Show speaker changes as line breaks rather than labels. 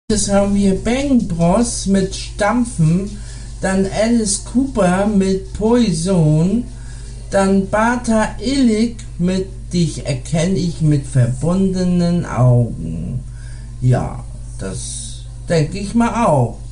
Das haben wir Bang Bros mit Stampfen, dann Alice Cooper mit Poison, dann Bata Illig mit Dich erkenne ich mit verbundenen Augen. Ja, das denke ich mal auch.